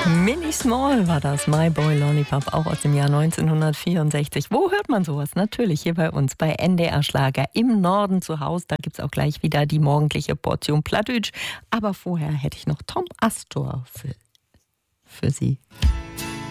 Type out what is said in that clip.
Mini Small war das, My Boy Lollipop, auch aus dem Jahr 1964. Wo hört man sowas? Natürlich hier bei uns, bei NDR Schlager im Norden zu Hause. Da gibt es auch gleich wieder die morgendliche Portion Plattdeutsch. Aber vorher hätte ich noch Tom Astor für Sie.